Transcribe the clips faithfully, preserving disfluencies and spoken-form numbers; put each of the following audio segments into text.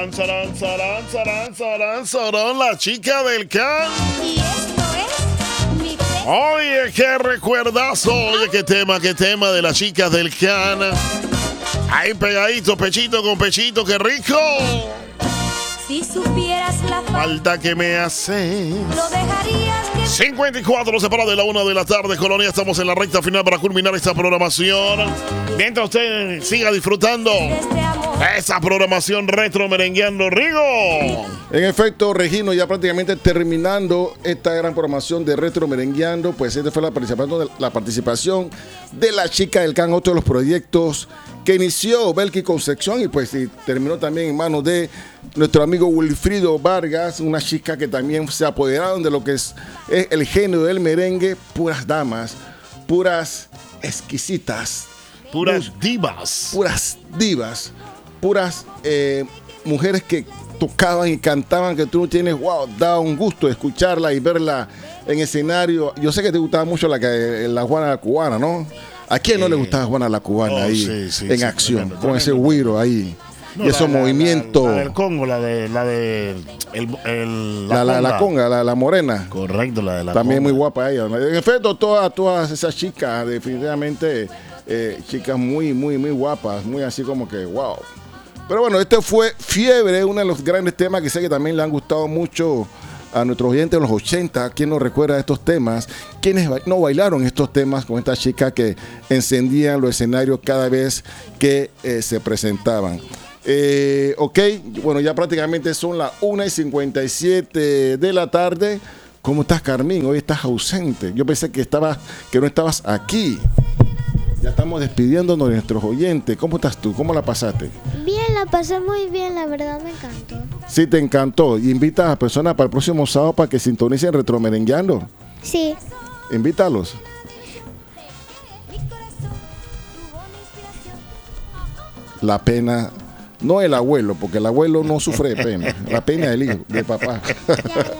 Sarán, sarán, sarán, sarán, sarán, la chica del can. Y esto es mi fe. Oye, qué recuerdazo. Oye, qué tema, qué tema de las chicas del can. Ahí pegadito, pechito con pechito, qué rico. Si supieras la Falta que me hace. lo dejarías que... cincuenta y cuatro nos separa de la una de la tarde, Colonia. Estamos en la recta final para culminar esta programación. Mientras usted siga disfrutando Este amor. esa programación retro merengueando, Rigo. En efecto, Regino, ya prácticamente terminando esta gran programación de Retro Merengueando, pues esta fue la participación de la, participación de la chica del can, otro de los proyectos que inició Belki Concepción y pues y terminó también en manos de nuestro amigo Wilfrido Vargas, una chica que también se apoderaron de lo que es, es el género del merengue, puras damas, puras exquisitas, Puras divas. puras divas, puras eh, mujeres que tocaban y cantaban que tú no tienes, wow, da un gusto escucharla y verla en escenario. Yo sé que te gustaba mucho la, la Juana la Cubana, ¿no? ¿A quién no Eh, le gustaba Juana la Cubana oh, ahí sí, sí, en sí, acción, tremendo, con tremendo. ese güiro ahí No, y esos la- la- movimientos? La, la del Congo, la de la de el, el- La, la, la conga, la, la morena. Correcto, la de la También conga. muy guapa ella. En efecto, todas, todas esas chicas, definitivamente, eh, chicas muy, muy, muy guapas, muy así como que, wow. Pero bueno, este fue Fiebre, uno de los grandes temas que sé que también le han gustado mucho a nuestros oyentes de los ochenta. ¿Quién nos recuerda estos temas? ¿Quiénes ba- no bailaron estos temas con estas chicas que encendían los escenarios cada vez que eh, se presentaban? Eh, ok, bueno, ya prácticamente son las una y cincuenta y siete de la tarde. ¿Cómo estás, Carmín? Hoy estás ausente. Yo pensé que, estabas, que no estabas aquí. Ya estamos despidiéndonos de nuestros oyentes. ¿Cómo estás tú? ¿Cómo la pasaste? Bien, la pasé muy bien, la verdad me encantó. Sí, te encantó. Y invitas a personas para el próximo sábado para que sintonicen Retro Merengueando. Sí, Invítalos. La pena, no el abuelo, porque el abuelo no sufre de pena. La pena del hijo, del papá. ya, ya, ya.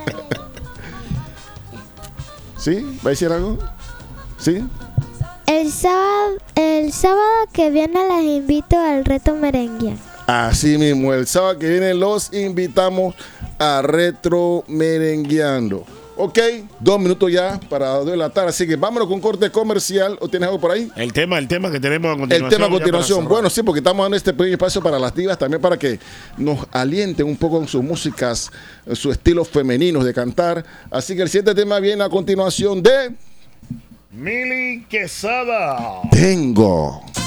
¿Sí? ¿Va a decir algo? ¿Sí? El sábado, el sábado que viene las invito al reto merengue. Así mismo, el sábado que viene los invitamos a Retro Merengueando. Ok, dos minutos ya para las dos de la tarde, así que vámonos con corte comercial. ¿O tienes algo por ahí? El tema, el tema que tenemos a continuación. El tema a ya para continuación. cerrar. Bueno, sí, porque estamos dando este pequeño espacio para las divas, también para que nos alienten un poco en sus músicas, en sus estilos femeninos de cantar. Así que el siguiente tema viene a continuación de Mili Quesada. Tengo.